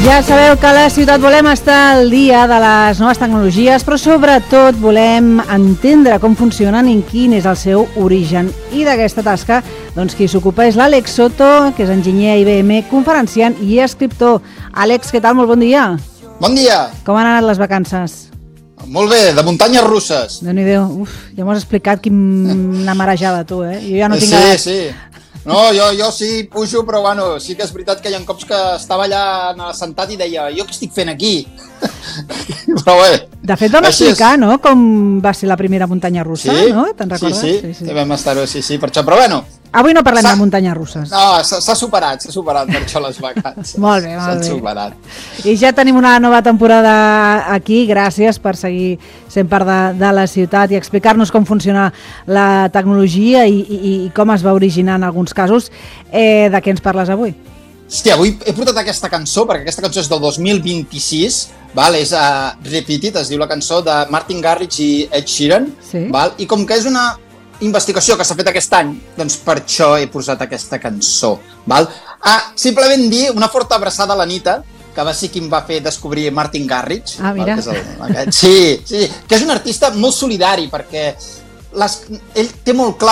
Ja sabeu que a la ciutat volem estar al dia de les noves tecnologies, però sobretot volem entendre com funcionen i quin és el seu origen. I d'aquesta tasca, doncs, qui s'ocupa és l'Àlex Soto, que és enginyer a IBM, conferenciant i escriptor. Àlex, què tal? Molt bon dia. Bon dia. Com han anat les vacances? Molt bé, de muntanyes russes. Déu-n'hi-do. Ja m'ho has explicat quina marejada, tu, eh? Jo ja no tinc edat. Sí. No, jo sí pujo, però bueno, sí que és veritat que hi ha cops que estava allà sentat i deia, jo què estic fent aquí? Però bé. De fet, vam explicar, no?, com va ser la primera muntanya russa, no? Te'n recordes? Sí, vam estar-ho, sí, per això. Però bueno... Avui no parlem de muntanyes russes. No, s'ha superat per això les vacances. Molt bé, molt bé. S'han superat. I ja tenim una nova temporada aquí. Gràcies per seguir sent part de la ciutat i explicar-nos com funciona la tecnologia i com es va originar en alguns casos. De què ens parles avui? Hòstia, avui he portat aquesta cançó, perquè aquesta cançó és del 2026, val? És Repeat It, es diu la cançó, de Martin Garrix i Ed Sheeran, val? I com que és una investigació que s'ha fet aquest any, doncs per això he posat aquesta cançó, val? Simplement dir una forta abraçada a l'Anita, que va ser qui em va fer descobrir Martin Garrix. Mira. Sí, que és un artista molt solidari, perquè ell té molt clar